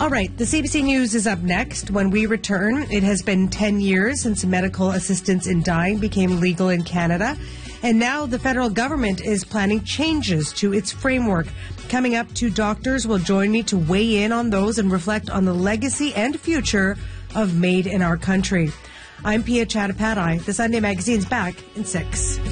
All right, the CBC News is up next. When we return, it has been 10 years since medical assistance in dying became legal in Canada. And now the federal government is planning changes to its framework. Coming up, two doctors will join me to weigh in on those and reflect on the legacy and future of Made in Our Country. I'm Pia Chattopadhyay. The Sunday Magazine's back in 6.